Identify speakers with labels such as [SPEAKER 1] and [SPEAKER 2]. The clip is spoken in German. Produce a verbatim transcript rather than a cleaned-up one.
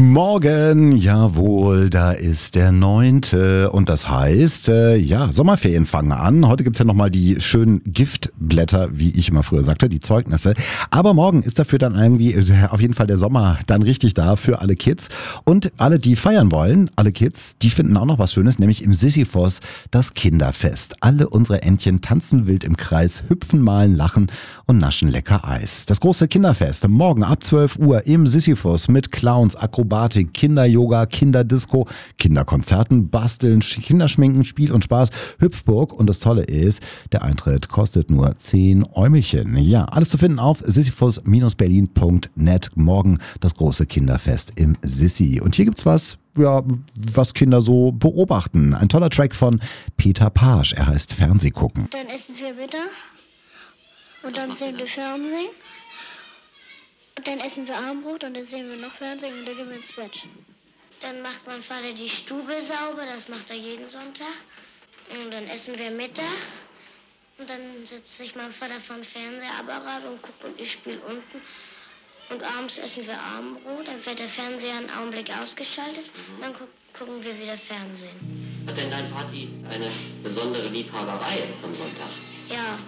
[SPEAKER 1] Morgen, jawohl, da ist der neunte und das heißt, äh, ja, Sommerferien fangen an. Heute gibt's ja nochmal die schönen Giftblätter, wie ich immer früher sagte, die Zeugnisse. Aber morgen ist dafür dann irgendwie äh, auf jeden Fall der Sommer dann richtig da für alle Kids. Und alle, die feiern wollen, alle Kids, die finden auch noch was Schönes, nämlich im Sisyphos das Kinderfest. Alle unsere Entchen tanzen wild im Kreis, hüpfen, malen, lachen und naschen lecker Eis. Das große Kinderfest morgen ab zwölf Uhr im Sisyphos mit Clowns, Akrobatik, Kinder-Yoga, Kinderdisco, Kinderkonzerten, Basteln, Kinderschminken, Spiel und Spaß, Hüpfburg. Und das Tolle ist, der Eintritt kostet nur zehn Äumelchen. Ja, alles zu finden auf sisyphos Berlin Punkt net. Morgen das große Kinderfest im Sissi. Und hier gibt's was, ja, was Kinder so beobachten. Ein toller Track von Peter Paasch. Er heißt Fernsehgucken.
[SPEAKER 2] Dann essen wir Mittag und dann sehen wir Fernsehen. Und dann essen wir Abendbrot und dann sehen wir noch Fernsehen und dann gehen wir ins Bett. Dann macht mein Vater die Stube sauber, das macht er jeden Sonntag. Und dann essen wir Mittag. Und dann sitzt sich mein Vater vor dem Fernsehapparat und guckt und ich spiele unten. Und abends essen wir Abendbrot, dann wird der Fernseher einen Augenblick ausgeschaltet und dann gu- gucken wir wieder Fernsehen.
[SPEAKER 3] Hat denn dein Vati eine besondere Liebhaberei am Sonntag?
[SPEAKER 2] Ja.